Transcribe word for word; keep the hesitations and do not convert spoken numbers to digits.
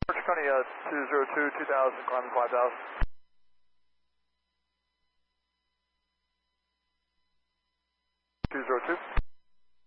Orange County, uh, two zero two, two thousand, climbing five thousand. two zero two,